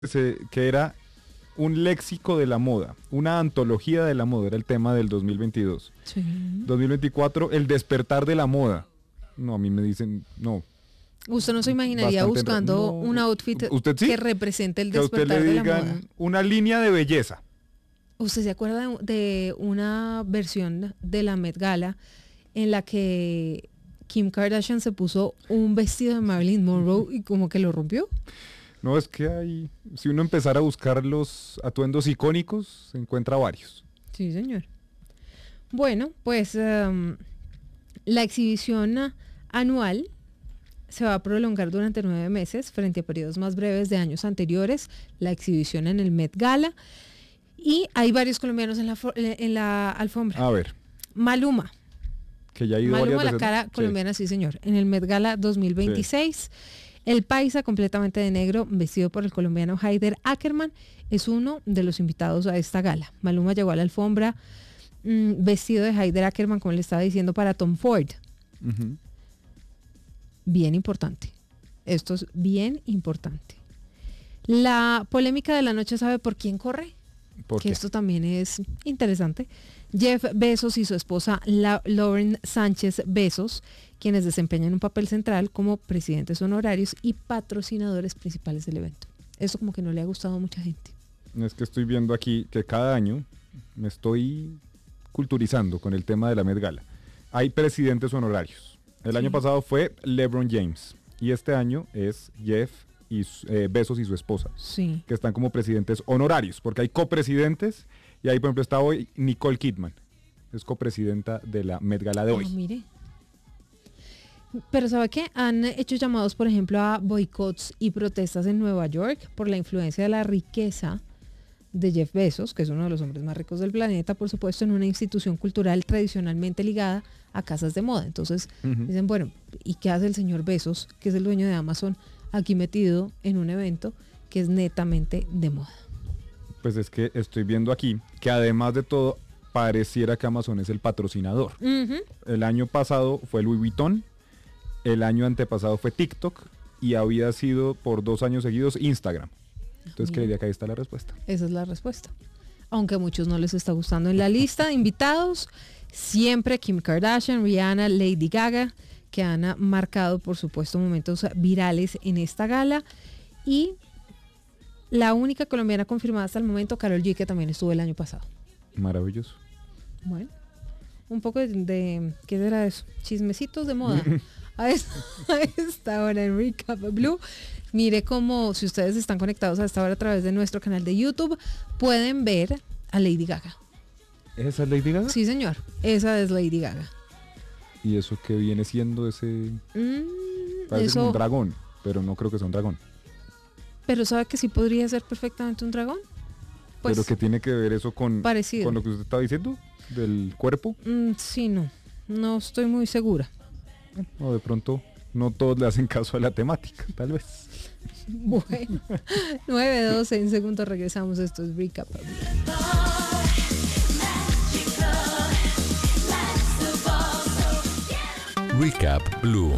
que era un léxico de la moda, una antología de la moda, era el tema del 2022. Sí. 2024, el despertar de la moda. No, a mí me dicen, no. Usted no se imaginaría Bastante buscando no. un outfit ¿Usted sí? que represente el Que a usted despertar le de la moda. digan una línea de belleza. ¿Usted se acuerda de una versión de la Met Gala en la que Kim Kardashian se puso un vestido de Marilyn Monroe y como que lo rompió? No, es que hay, si uno empezara a buscar los atuendos icónicos, se encuentra varios. Sí, señor. Bueno, pues la exhibición anual se va a prolongar durante 9 meses frente a periodos más breves de años anteriores. La exhibición en el Met Gala. Y hay varios colombianos en la alfombra. A ver. Maluma. Que ya ha ido Maluma, varias la veces, cara ¿no? colombiana, sí señor. En el Met Gala 2026. Sí. El paisa completamente de negro, vestido por el colombiano Haider Ackermann, es uno de los invitados a esta gala. Maluma llegó a la alfombra vestido de Haider Ackermann, como le estaba diciendo, para Tom Ford. Uh-huh. Bien importante. Esto es bien importante. La polémica de la noche, ¿sabe por quién corre? ¿Por que qué? Esto también es interesante. Jeff Bezos y su esposa Lauren Sánchez Bezos, quienes desempeñan un papel central como presidentes honorarios y patrocinadores principales del evento. Esto como que no le ha gustado a mucha gente. Es que estoy viendo aquí que cada año me estoy culturizando con el tema de la Met Gala. Hay presidentes honorarios. El año pasado fue LeBron James y este año es Jeff Bezos y su esposa, sí, que están como presidentes honorarios, porque hay copresidentes y ahí por ejemplo está hoy Nicole Kidman, es copresidenta de la Met Gala de hoy. Mire. Pero ¿sabe qué? Han hecho llamados, por ejemplo, a boicots y protestas en Nueva York por la influencia de la riqueza de Jeff Bezos, que es uno de los hombres más ricos del planeta, por supuesto, en una institución cultural tradicionalmente ligada a casas de moda. Entonces, dicen, bueno, ¿y qué hace el señor Bezos, que es el dueño de Amazon, aquí metido en un evento que es netamente de moda? Pues es que estoy viendo aquí que además de todo, pareciera que Amazon es el patrocinador. El año pasado fue Louis Vuitton, el año antepasado fue TikTok y había sido por 2 años seguidos Instagram. Entonces creería que ahí está la respuesta. Esa es la respuesta. Aunque a muchos no les está gustando. En la lista de invitados, siempre Kim Kardashian, Rihanna, Lady Gaga, que han marcado, por supuesto, momentos virales en esta gala. Y la única colombiana confirmada hasta el momento, Karol G, que también estuvo el año pasado. Maravilloso. Bueno, un poco de ¿qué será eso? Chismecitos de moda. a esta hora en Recap Blue. Mire cómo, si ustedes están conectados a esta hora a través de nuestro canal de YouTube, pueden ver a Lady Gaga. ¿Esa es Lady Gaga? Sí, señor. Esa es Lady Gaga. ¿Y eso qué viene siendo ese? Parece Eso, como un dragón, pero no creo que sea un dragón. Pero ¿sabe que sí podría ser perfectamente un dragón? Pues, ¿pero qué tiene que ver eso con lo que usted está diciendo? ¿Del cuerpo? Sí, no estoy muy segura. O de pronto no todos le hacen caso a la temática, tal vez. Bueno, 9:12 en segundos regresamos. Esto es Recap. Recap Blue.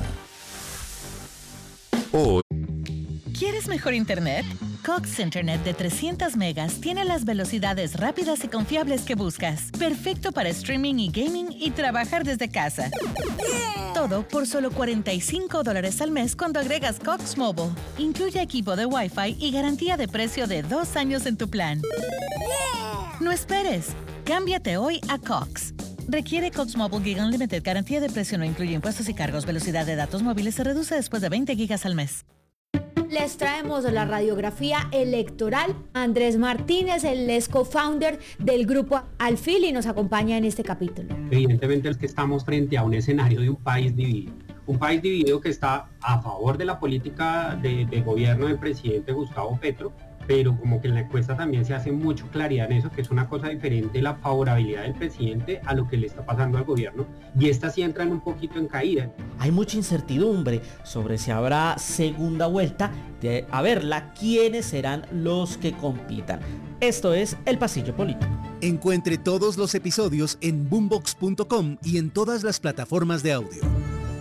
Oh. ¿Quieres mejor internet? Cox Internet de 300 megas tiene las velocidades rápidas y confiables que buscas. Perfecto para streaming y gaming y trabajar desde casa. Todo por solo $45 al mes cuando agregas Cox Mobile. Incluye equipo de Wi-Fi y garantía de precio de 2 años en tu plan. No esperes. Cámbiate hoy a Cox. Requiere Cox Mobile Gig Unlimited. Garantía de precio no incluye impuestos y cargos. Velocidad de datos móviles se reduce después de 20 gigas al mes. Les traemos la radiografía electoral. Andrés Martínez, el co-founder del grupo Alfil, y nos acompaña en este capítulo. Evidentemente es que estamos frente a un escenario de un país dividido. Un país dividido que está a favor de la política de gobierno del presidente Gustavo Petro, pero como que en la encuesta también se hace mucho claridad en eso, que es una cosa diferente la favorabilidad del presidente a lo que le está pasando al gobierno, y estas sí entran un poquito en caída. Hay mucha incertidumbre sobre si habrá segunda vuelta, de a verla quiénes serán los que compitan. Esto es El Pasillo Político. Encuentre todos los episodios en boombox.com y en todas las plataformas de audio.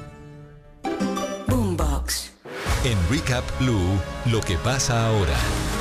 En Recap Blue, lo que pasa ahora.